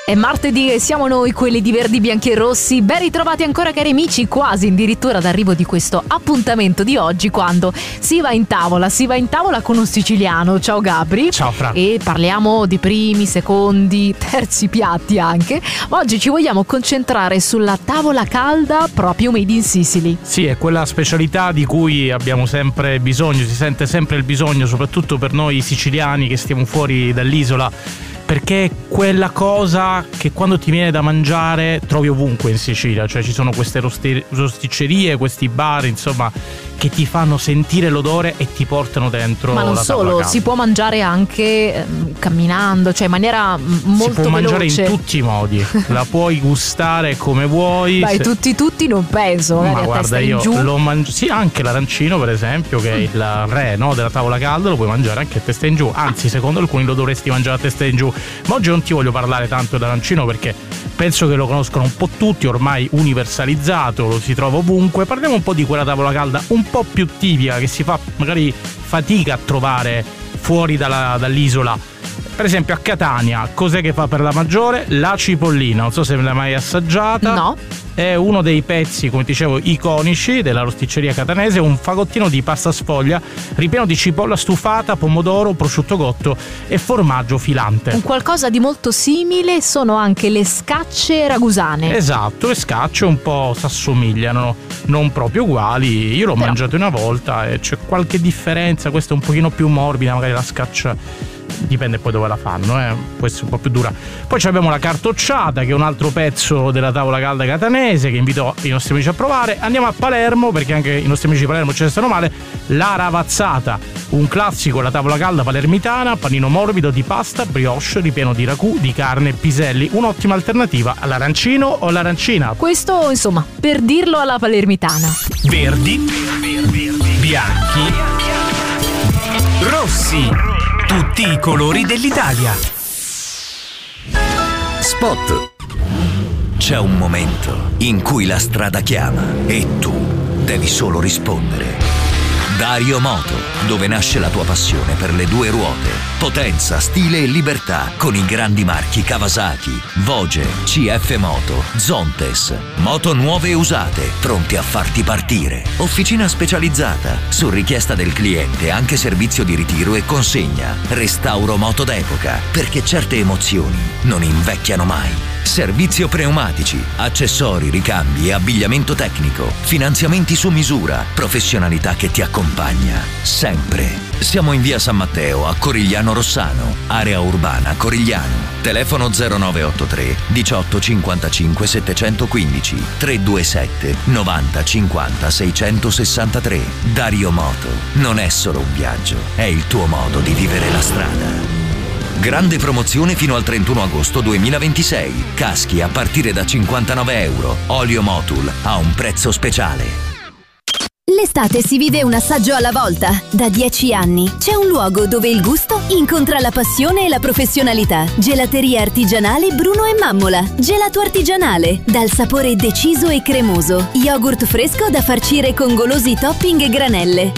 È martedì e siamo noi, quelli di Verdi, Bianchi e Rossi. Ben ritrovati ancora, cari amici, quasi addirittura d'arrivo di questo appuntamento di oggi, quando si va in tavola con un siciliano. Ciao Gabri. Ciao Fra. E parliamo di primi, secondi, terzi piatti anche. Oggi ci vogliamo concentrare sulla tavola calda proprio made in Sicily. Sì, è quella specialità di cui abbiamo sempre bisogno, si sente sempre il bisogno, soprattutto per noi siciliani che stiamo fuori dall'isola, perché è quella cosa che quando ti viene da mangiare trovi ovunque in Sicilia, cioè ci sono queste rosticcerie, questi bar, insomma, che ti fanno sentire l'odore e ti portano dentro. Ma non la tavola solo, calda. si può mangiare anche camminando, cioè in maniera molto veloce. Si può mangiare in tutti i modi, la puoi gustare come vuoi. Beh, tutti non penso, magari ma a guarda, testa in io giù. lo mangio, sì, anche l'arancino per esempio, che è il re, no, della tavola calda, lo puoi mangiare anche a testa in giù, anzi secondo alcuni lo dovresti mangiare a testa in giù. Ma oggi non ti voglio parlare tanto dell'arancino perché penso che lo conoscono un po' tutti, ormai universalizzato, lo si trova ovunque. Parliamo un po' di quella tavola calda un po' più tipica, che si fa magari fatica a trovare fuori dall'isola. Per esempio a Catania, cos'è che fa per la maggiore? La cipollina, non so se me l'hai mai assaggiata. No. È uno dei pezzi, come dicevo, iconici della rosticceria catanese, un fagottino di pasta sfoglia ripieno di cipolla stufata, pomodoro, prosciutto cotto e formaggio filante. Un qualcosa di molto simile sono anche le scacce ragusane. Esatto, le scacce un po' s'assomigliano, non proprio uguali. Io l'ho mangiato una volta e c'è qualche differenza, questa è un pochino più morbida, magari la scaccia dipende poi dove la fanno, può essere un po' più dura. Poi abbiamo la cartocciata, che è un altro pezzo della tavola calda catanese che invito i nostri amici a provare. Andiamo a Palermo, perché anche i nostri amici di Palermo ci stanno male. La ravazzata, un classico della tavola calda palermitana, panino morbido di pasta, brioche, ripieno di ragù, di carne, piselli, un'ottima alternativa all'arancino o all'arancina. Questo, insomma, per dirlo alla palermitana. Verdi, bianchi, rossi. Tutti i colori dell'Italia. Spot. C'è un momento in cui la strada chiama e tu devi solo rispondere. Dario Moto, dove nasce la tua passione per le due ruote. Potenza, stile e libertà con i grandi marchi Kawasaki, Voge, CF Moto, Zontes. Moto nuove e usate, pronti a farti partire. Officina specializzata, su richiesta del cliente anche servizio di ritiro e consegna. Restauro moto d'epoca, perché certe emozioni non invecchiano mai. Servizio pneumatici, accessori, ricambi e abbigliamento tecnico, finanziamenti su misura, professionalità che ti accompagna sempre. Siamo in via San Matteo a Corigliano Rossano, area urbana Corigliano. Telefono 0983 18 55 715 327 90 50 663. Dario Moto non è solo un viaggio, è il tuo modo di vivere la strada. Grande promozione fino al 31 agosto 2026. Caschi a partire da €59. Olio Motul a un prezzo speciale. L'estate si vive un assaggio alla volta. Da 10 anni c'è un luogo dove il gusto incontra la passione e la professionalità. Gelateria artigianale Bruno e Mammola. Gelato artigianale, dal sapore deciso e cremoso. Yogurt fresco da farcire con golosi topping e granelle.